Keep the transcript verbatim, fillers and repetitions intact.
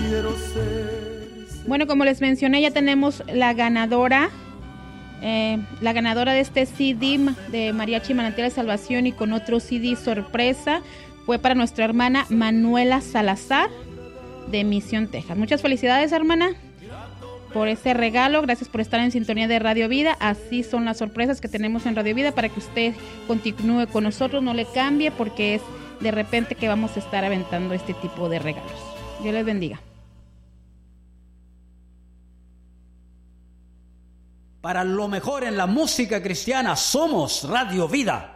Bueno, como les mencioné, ya tenemos la ganadora, eh, la ganadora de este C D de Mariachi Manantial de Salvación y con otro C D sorpresa fue para nuestra hermana Manuela Salazar de Misión, Texas. Muchas felicidades, hermana, por ese regalo. Gracias por estar en sintonía de Radio Vida. Así son las sorpresas que tenemos en Radio Vida para que usted continúe con nosotros, no le cambie, porque es de repente que vamos a estar aventando este tipo de regalos. Dios les bendiga. Para lo mejor en la música cristiana somos Radio Vida.